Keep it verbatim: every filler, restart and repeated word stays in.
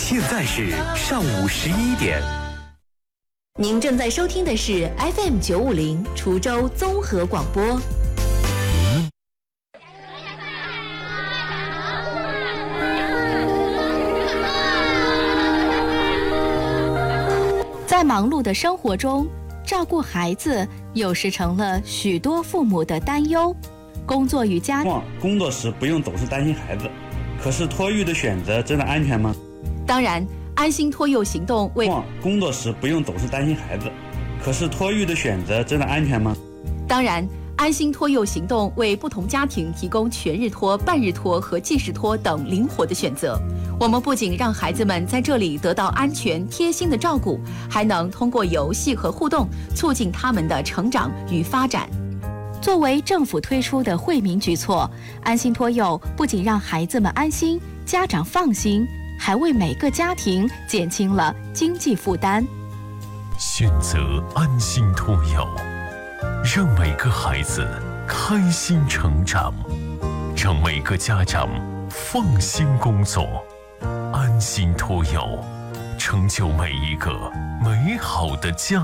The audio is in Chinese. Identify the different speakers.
Speaker 1: 现在是上午十一点。
Speaker 2: 您正在收听的是 F M 九五零滁州综合广播。在忙碌的生活中，照顾孩子有时成了许多父母的担忧。工作与家庭，
Speaker 3: 工作时不用总是担心孩子，可是托育的选择真的安全吗？
Speaker 2: 当然，安心托幼行动为
Speaker 3: 工作时不用总是担心孩子，可是托育的选择真的安全吗？
Speaker 2: 当然，安心托幼行动为不同家庭提供全日托、半日托和即时托等灵活的选择。我们不仅让孩子们在这里得到安全贴心的照顾，还能通过游戏和互动促进他们的成长与发展。作为政府推出的惠民举措，安心托幼不仅让孩子们安心，家长放心，还为每个家庭减轻了经济负担。
Speaker 4: 选择安心托幼，让每个孩子开心成长，让每个家长放心工作。安心托幼，成就每一个美好的家